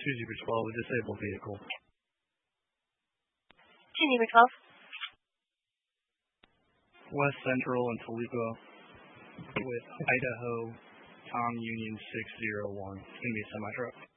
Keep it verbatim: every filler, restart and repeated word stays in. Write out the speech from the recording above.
two zero twelve, a disabled vehicle. two zero twelve. West Central and Toledo with Idaho, Tom Union six zero one. It's going to be a semi-truck.